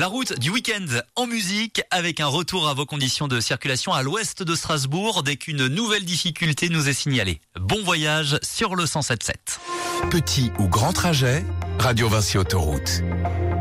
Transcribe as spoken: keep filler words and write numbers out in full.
La route du week-end en musique avec un retour à vos conditions de circulation à l'ouest de Strasbourg dès qu'une nouvelle difficulté nous est signalée. Bon voyage sur le cent sept sept. Petit ou grand trajet, Radio Vinci Autoroute.